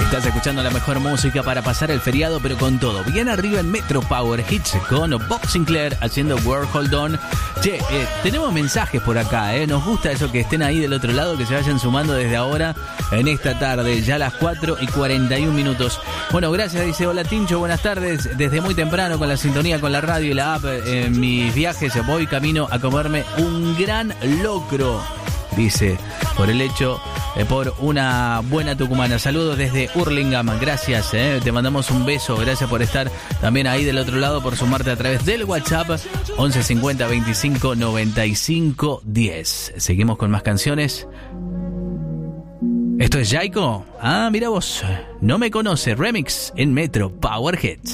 Estás escuchando la mejor música para pasar el feriado, pero con todo. Bien arriba en Metro Power Hits con Bob Sinclair haciendo World Hold On. Che, tenemos mensajes por acá, Nos gusta eso que estén ahí del otro lado, que se vayan sumando desde ahora en esta tarde, ya a las 4:41. Bueno, gracias, dice, hola Tincho, buenas tardes. Desde muy temprano con la sintonía, con la radio y la app, en mis viajes voy camino a comerme un gran locro. Dice, por el hecho, por una buena tucumana. Saludos desde Hurlingham, gracias, te mandamos un beso, gracias por estar también ahí del otro lado, por sumarte a través del WhatsApp 11 50 25 95 10. Seguimos con más canciones. ¿Esto es Yaiko? Ah, mira vos, no me conoce, remix en Metro Power Hits.